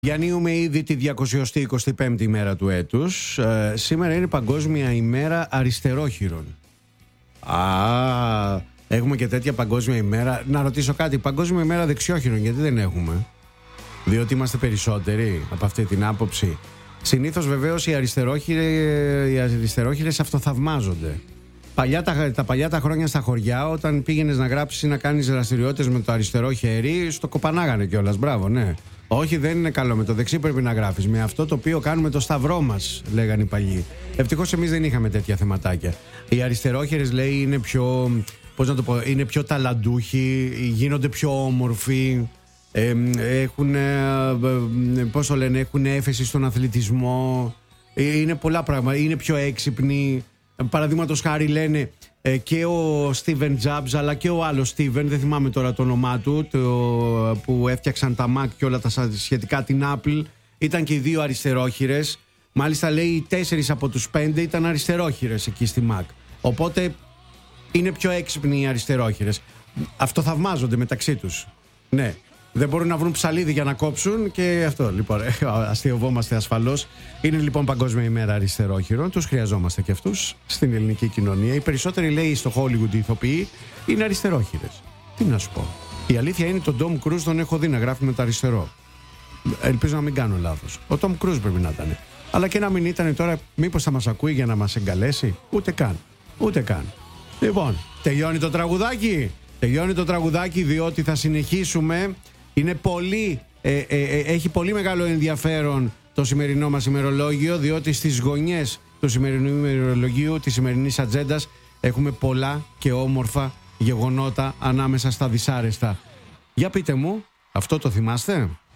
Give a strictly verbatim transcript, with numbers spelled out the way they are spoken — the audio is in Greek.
Διανύουμε ήδη τη διακοσιοστή εικοστή πέμπτη ημέρα του έτους. Ε, σήμερα είναι Παγκόσμια ημέρα αριστερόχειρων. Α, έχουμε και τέτοια παγκόσμια ημέρα. Να ρωτήσω κάτι, Παγκόσμια ημέρα δεξιόχειρων γιατί δεν έχουμε? Διότι είμαστε περισσότεροι από αυτή την άποψη. Συνήθως βεβαίως οι αριστερόχειρες, οι αριστερόχειρες αυτοθαυμάζονται. Παλιά, τα, τα παλιά τα χρόνια στα χωριά, όταν πήγαινες να γράψεις ή να κάνεις δραστηριότητες με το αριστερό χέρι, στο κοπανάγανε κιόλας. Μπράβο, ναι. Όχι, δεν είναι καλό. Με το δεξί πρέπει να γράφεις. Με αυτό το οποίο κάνουμε το σταυρό μας, λέγανε οι παλιοί. Ευτυχώς εμείς δεν είχαμε τέτοια θεματάκια. Οι αριστερόχειρες, λέει, είναι πιο, πώς να το πω, είναι πιο ταλαντούχοι, γίνονται πιο όμορφοι. Ε, έχουν, πώς το λένε, έχουν έφεση στον αθλητισμό. Είναι πολλά πράγματα. Είναι πιο έξυπνοι. Παραδείγματος χάρη λένε ε, και ο Steven Jobs αλλά και ο άλλος Steven, δεν θυμάμαι τώρα το όνομά του, το, που έφτιαξαν τα Mac και όλα τα σχετικά, την Apple, ήταν και οι δύο αριστερόχειρες. Μάλιστα λέει οι τέσσερις από τους πέντε ήταν αριστερόχειρες εκεί στη Mac. Οπότε είναι πιο έξυπνοι οι αριστερόχειρες. Αυτοθαυμάζονται μεταξύ τους. Ναι. Δεν μπορούν να βρουν ψαλίδι για να κόψουν και αυτό. Λοιπόν, αστειευόμαστε ασφαλώς. Είναι λοιπόν Παγκόσμια ημέρα αριστερόχειρων. Τους χρειαζόμαστε και αυτούς στην ελληνική κοινωνία. Οι περισσότεροι, λέει, στο Hollywood οι ηθοποιοί είναι αριστερόχειρες. Τι να σου πω. Η αλήθεια είναι τον Tom Cruise τον έχω δει να γράφει με το αριστερό. Ελπίζω να μην κάνω λάθος. Ο Tom Cruise πρέπει να ήταν. Αλλά και να μην ήταν τώρα, μήπως θα μας ακούει για να μας εγκαλέσει? Ούτε καν. Ούτε καν. Λοιπόν, τελειώνει το τραγουδάκι. Τελειώνει το τραγουδάκι διότι θα συνεχίσουμε. Είναι πολύ, ε, ε, ε, έχει πολύ μεγάλο ενδιαφέρον το σημερινό μας ημερολόγιο, διότι στις γωνιές του σημερινού ημερολογίου, της σημερινής ατζέντας, έχουμε πολλά και όμορφα γεγονότα ανάμεσα στα δυσάρεστα. Για πείτε μου, αυτό το θυμάστε?